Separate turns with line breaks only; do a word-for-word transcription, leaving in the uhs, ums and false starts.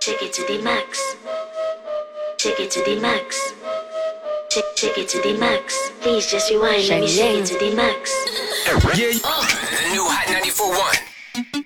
Take it to the max. Take it to the max. Take, take it to the max. Please just rewind. Let me shake it to the max.
Yeah. Uh, the new Hot ninety-four point one.